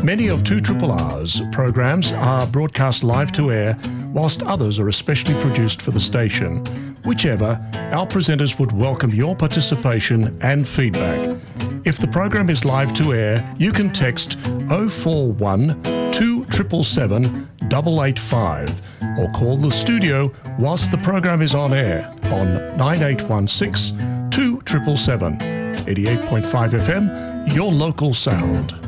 Many of 2RRR's programs are broadcast live to air, whilst others are especially produced for the station. Whichever, our presenters would welcome your participation and feedback. If the program is live to air, you can text 041 2777 885 or call the studio whilst the program is on air on 9816 2777. 88.5 FM, your local sound.